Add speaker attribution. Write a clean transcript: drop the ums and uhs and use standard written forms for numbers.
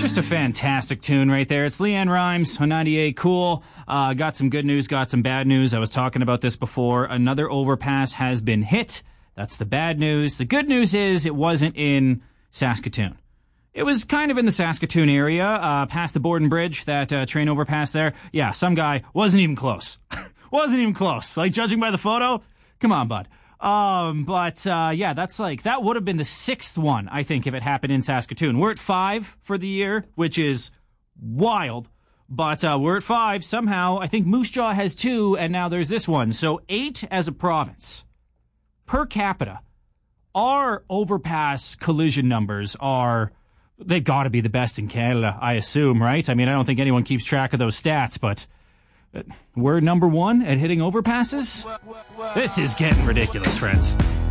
Speaker 1: Just a fantastic tune right there. It's Leanne Rimes on 98 Cool. Got some good news, got some bad news. I was talking about this before. Another overpass has been hit. That's the bad news. The good news is it wasn't in Saskatoon. It was kind of in the Saskatoon area, past the Borden Bridge, that train overpass there. Yeah, some guy wasn't even close. Wasn't even close. Like, judging by the photo, come on, bud. Yeah, that's that would have been the sixth one, I think, if it happened in Saskatoon. We're at 5 for the year, which is wild, but we're at 5 somehow. I think Moose Jaw has 2, and now there's this one. So 8 as a province. Per capita, our overpass collision numbers they've got to be the best in Canada, I assume, right? I mean, I don't think anyone keeps track of those stats, but we're number 1 at hitting overpasses? This is getting ridiculous, friends.